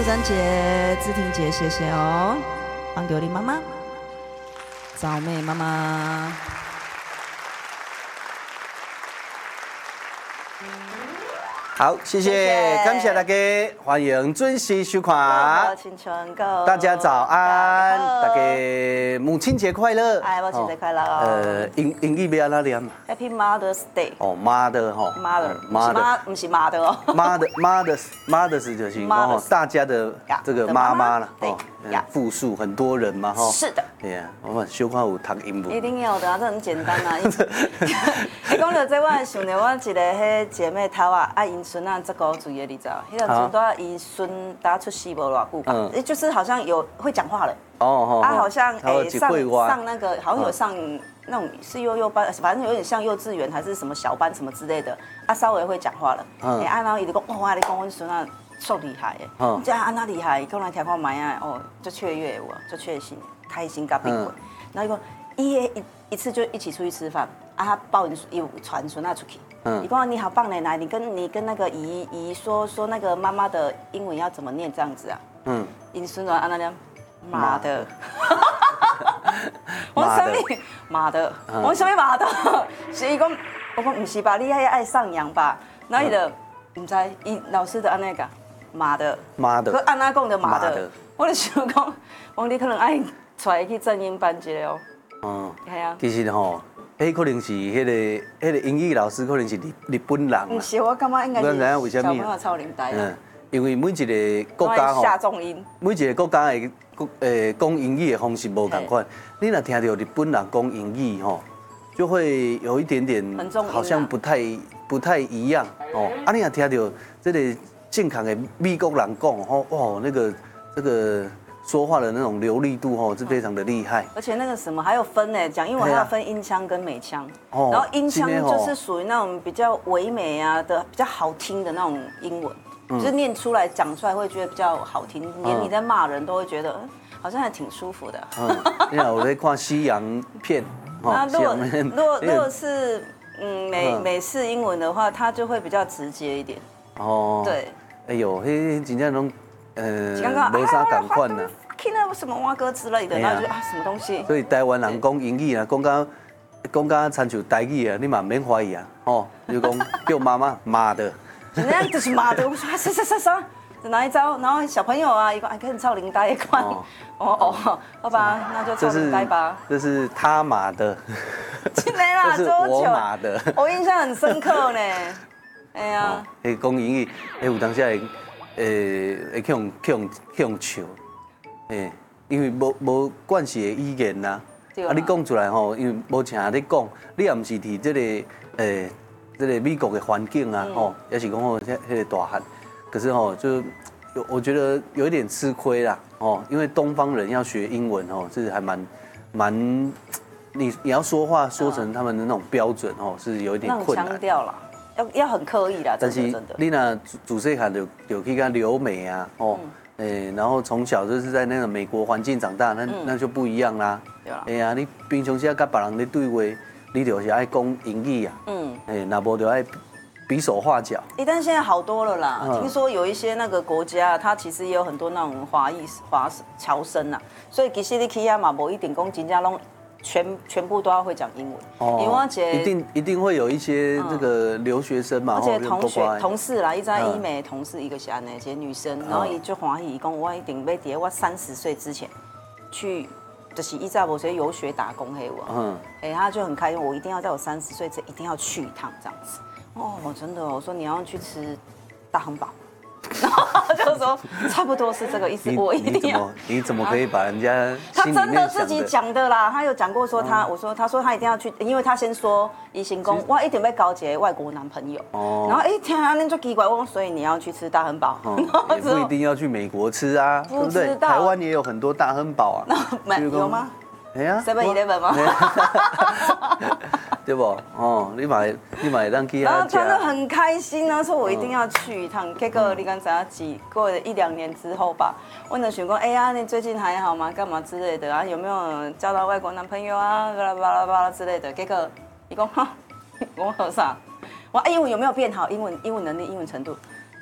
素贞姐、姿婷姐，谢谢哦。帮给我的妈妈，早妹妈妈。 好，谢谢，感谢大家，欢迎准时收看。大家早安，大家母亲节快乐！ 哎，母亲节快乐哦。 英语要哪念 ？Happy Mother's Day。 哦，Mother 哈 ，Mother，不是 Mother 哦。 Mothers 就是哦，大家的这个妈妈了哦，复数很多人嘛哈。 是的。 对呀，我们小可有读英文。 一定要的啊，这很简单啊。你讲到这，我想到我一个迄姐妹头啊，啊因孙啊，这个注意你知道？迄阵阵多伊孙大家出世无偌久吧，就是好像有会讲话了。哦。啊，好像上那个好像有上那种是幼幼班，反正有点像幼稚园还是什么小班什么之类的，啊稍微会讲话了。啊，然后伊就讲，哇，你讲阮孙啊，足厉害的，这安那厉害，讲来听看卖啊，哦，就雀跃我，就确信。开心甲冰棍，然后一次就一起出去吃饭，啊，他抱有传孙啊出去，你讲你好棒嘞，来，你跟那个姨说那个妈妈的英文要怎么念这样子啊？因孙啊，那念妈的，我什么妈的，我什么妈的，所以讲我讲不是吧，你爱上扬吧，然后伊就唔知伊老师的安那个妈的，可安那讲的妈的，我就想讲，我你可能爱。出来去正音班一个哦。哦，系啊。 其实吼，迄可能是迄个英语老师可能是日本人。 不是，我感觉应该是小朋友超龄呆的。 因为每一个国家吼， 下重音。 每一个国家的讲英语的方式无同款。你若听到日本人讲英语吼，就会有一点点好像不太一样哦。啊，你若听到这个正常的美国人讲吼，哇，这个。说话的那种流利度哦，是非常的厉害。 而且那个什么还有分呢，讲英文还要分音腔跟美腔。哦。然后音腔就是属于那种比较唯美啊的、比较好听的那种英文，就是念出来、讲出来会觉得比较好听，连你在骂人都会觉得，好像还挺舒服的。 你看我在看西洋片。 那如果是美式英文的话，它就会比较直接一点。哦。对。 哎呦，嘿，真正拢。没啥感款呐， 听那什么蛙哥之类的，然后就什么东西。 所以台湾人讲英语啊，讲到参像台语啊，你嘛免怀疑啊，哦，就讲叫妈妈妈的， 人家就是妈的，我说啥，哪一招？然后小朋友啊，一个跟超龄呆一块，哦，好吧，那就超龄呆吧。 这是他妈的， 进来啦， 这是我妈的， 我印象很深刻呢。哎呀， 讲英语，有当下会去用笑，因为无惯习的语言呐，啊，你讲出来吼，因为无像你讲，你也唔是伫这个美国的环境啊，吼，也是讲吼迄个大汉，可是吼就我觉得有一点吃亏啦，哦，因为东方人要学英文哦，是还蛮，你要说话说成他们的那种标准哦，是有一点困难。 腔调啦。要很刻意啦， 但是你那主细汉有去跟留美啊，哦，然后从小就是在那个美国环境长大，那就不一样啦。哎呀，你平常时跟别人咧对话，你就是爱讲英语啊，那无就爱比手画脚。 但现在好多了啦，听说有一些那个国家，它其实也有很多那种华侨生呐，所以其实你去啊嘛，无一定讲真正拢。全部都要会讲英文，因为我觉得一定会有一些这个留学生嘛， 而且同事啦，一在医美同事一个下那些女生，然后伊就欢喜讲，我一定要在我30岁之前去，就是一在我学游学打工黑我，他就很开心，我一定要在我30岁前一定要去一趟这样子。哦，真的，我说你要去吃大汉堡。然后就说差不多是这个意思，我一定要。 你怎么可以把人家他真的自己讲的啦，他有讲过说他说他一定要去，因为他先说宜行公，我一定要交一个外国男朋友。哦。然后天啊，那就奇怪，我说所以你要去吃大汉堡， 也不一定要去美国吃啊，对不对？台湾也有很多大汉堡啊。 有吗？ 哎呀 ，7-11吗？ 对不？哦，你买让去然后他就很开心啊，说我一定要去一趟。结果你刚才过了1-2年之后吧，我就想说，哎呀，你最近还好吗？干嘛之类的啊？有没有交到外国男朋友啊？巴拉巴拉巴拉之类的。结果你讲哈，我说啥？我英文有没有变好？英文能力、英文程度？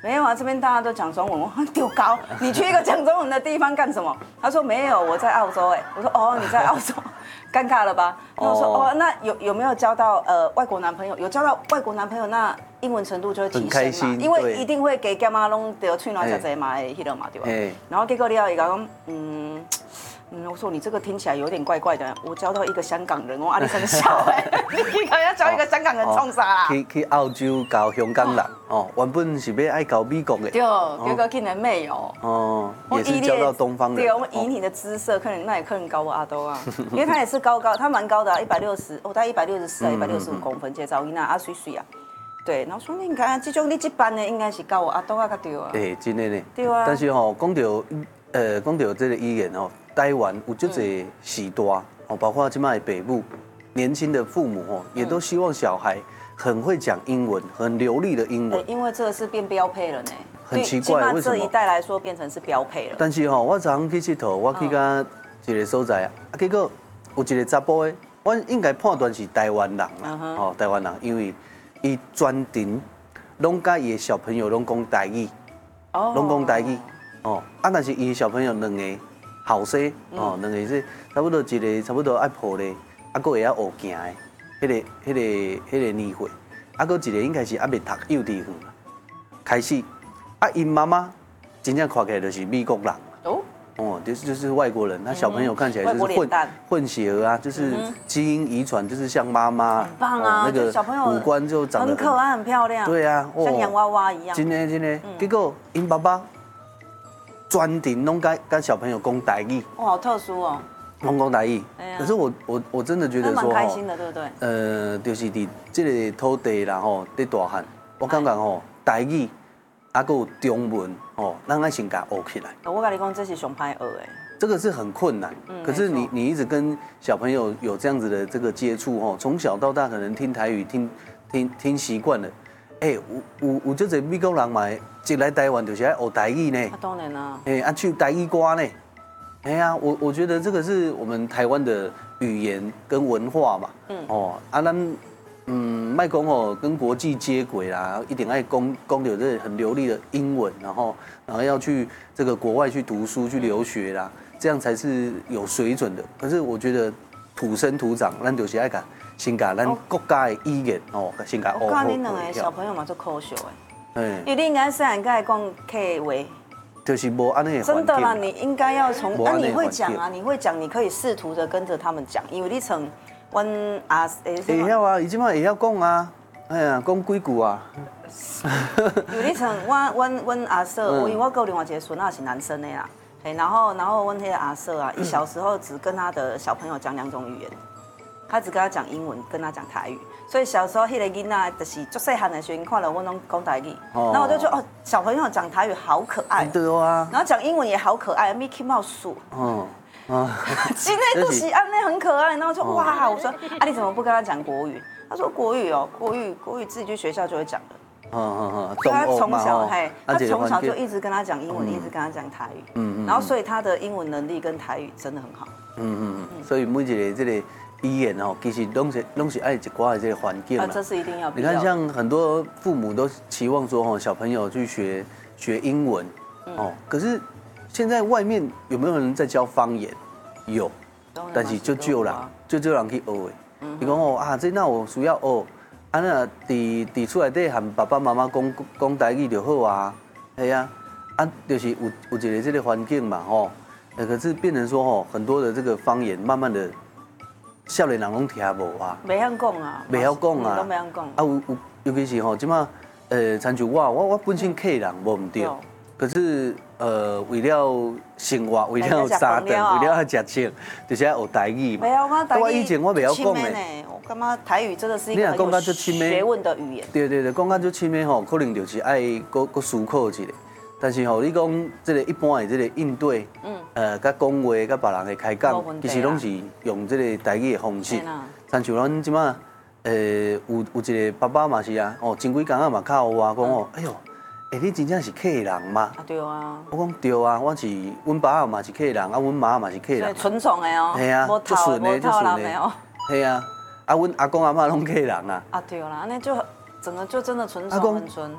没有啊，这边大家都讲中文。我说丢高，你去一个讲中文的地方干什么？他说没有，我在澳洲哎。我说哦，你在澳洲，尴尬了吧？然后我说哦，那有没有交到外国男朋友？有交到外国男朋友，那英文程度就会提升嘛，因为一定会给干妈弄得去哪才嘛的迄个嘛，对吧？然后结果你要一个讲我说你这个听起来有点怪怪的。我交到一个香港人，我阿里生笑哎，你可要交一个香港人冲啥啦？ 去澳洲交香港人哦，原本是要爱交美国的， 对，结果竟然没有哦， 也是交到东方人。 对，我以你的姿色，可能那也可能高我阿兜啊，因为他也是高，他蛮高的，160，大概164啊，165公分，这赵伊娜阿水水啊。对，然后说你看，这种你这班的应该是高我阿兜啊，较对啊。 对，真的呢。 对啊。 但是吼，讲到这个语言哦。台湾有足侪时代哦，包括今麦的北部年轻的父母哦，也都希望小孩很会讲英文，很流利的英文。 因为这个是变标配了呢。 很奇怪，为什么？ 这一代来说变成是标配了。 但是吼，我昨去佚佗，我去到一个所在啊，结果有一个查甫的，我应该判断是台湾人啦，哦，台湾人，因为伊专程拢甲伊的小朋友拢讲台语，拢讲台语，哦，但是伊的小朋友两个。后生哦，两个是差不多一个差不多爱抱咧，个会晓学行的，迄个年岁，个一个应该是还未读幼稚园，开始因妈妈真正看起来就是美国人哦，就是外国人，他小朋友看起来就是混血儿啊，就是基因遗传，就是像妈妈， 很棒啊，那个小朋友五官就长得很可爱、很漂亮， 对啊， 像洋娃娃一样， 真的，结果因爸爸。专程拢跟小朋友讲台语， 哇，好特殊哦。 讲台语，可是我真的觉得说， 蛮开心的，对不对？ 就是伫这个土地啦吼，在大汉，我感觉吼台语，还有中文哦，咱爱先甲学起来。 我跟你讲，这是上歹学的。 这个是很困难，可是你一直跟小朋友有这样子的这个接触哦，从小到大可能听台语听习惯了。有这个美国人嘛，一来台湾就是爱学台语呢。 当然啦。 唱台语歌呢。我觉得这个是我们台湾的语言跟文化嘛。咱卖讲哦，跟国际接轨啦，一定爱讲到这很流利的英文，然后要去这个国外去读书去留学啦，这样才是有水准的。可是我觉得土生土长，咱就是爱讲。先甲咱国家的语言哦，先甲学好。我讲恁两个小朋友嘛，做可笑的。因为你应该细汉该讲客话。 就是无安尼的真的啦，你应该要从你会讲啊，你会讲，你可以试图的跟着他们讲，因为你从阮阿会晓啊，伊即摆会晓讲啊，讲几句啊。 因为你从阮阿嫂，因为我有另外一个孙仔是男生的啦，然后阮迄个阿嫂啊，伊小时候只跟他的小朋友讲2种语言。他只跟他讲英文，跟他讲台语，所以小时候迄个囡仔就是足细汉的时候，看了我拢讲台语，然后我就觉得哦，小朋友讲台语好可爱， 对啊， 然后讲英文也好可爱 ，Mickey Mouse，今天都是安内很可爱，然后就哇，我说啊你怎么不跟他讲国语？他说国语哦，国语自己去学校就会讲的。他从小他从小就一直跟他讲英文，一直跟他讲台语，然后所以他的英文能力跟台语真的很好。 所以每一个这个。语言哦，其实拢是爱一寡的这个环境啦。 这是一定要。 你看，像很多父母都期望说，哦，小朋友去学英文，哦，可是现在外面有没有人在教方言？有，但是就少人去学的。你讲哦啊，这那我需要学，那伫厝内底和爸爸妈妈讲台语就好啊，系啊，就是有一个这个环境嘛，吼，可是变成说哦，很多的这个方言慢慢的。少年人拢听无啊， 袂晓讲啊， 袂晓讲啊， 都袂晓讲。 尤其是吼，即马参像我本身客人无唔对，可是为了生活，为了三顿，为了要食钱，就是要学台语嘛。 我以前我袂晓讲的， 我感觉台语真的是一个很有学问的语言。 对，讲到就深的吼，可能就是爱搁思考一下。但是吼，你讲这个一般的这个应对，甲讲话，甲别人的开讲，其实拢是用这个台语的方式。像咱即马，有一个爸爸嘛是啊，哦，前几工啊嘛靠我讲哦，哎呦，你真正是客人吗？ 对啊。 我讲对啊，我是阮爸嘛是客人，阮妈嘛是客人。 纯种的哦。 系啊，就顺的，就顺的。系啊，阮阿公阿妈拢客人啊。 对啦，那就整个就真的纯种很纯。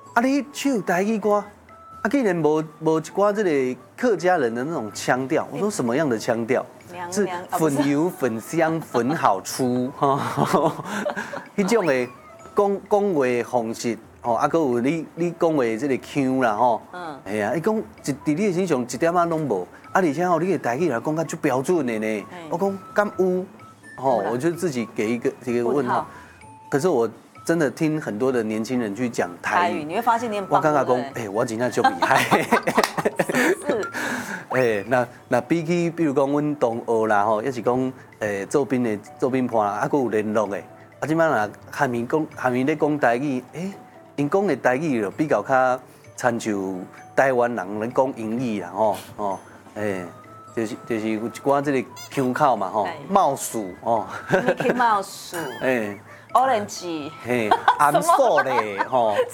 啊，你唱台语歌，啊，竟然无一寡这个客家人的那种腔调。我说什么样的腔调？是粉油、粉香、粉好出哈，迄种的讲话的方式。哦，啊，搁有你讲话这个腔啦吼，哎呀，伊讲伫你的身上一点仔拢无，啊，而且吼你的台语来讲较足标准的呢，我讲敢有，吼，我就自己给一个问号。可是我真的听很多的年轻人去讲台语， 你会发现你很棒。 我感觉讲，哎，我真正足厉害。 是。 哎，那比起比如讲阮同学啦吼，也是讲做兵伴啦，啊，搁有联络的，啊，即摆若下面咧讲台语，因讲的台语就比较较参像台湾人咧讲英语啦，吼，就是有一寡这个腔口嘛，吼，貌似哦， 你去貌似，orange， I'm sorry，吼。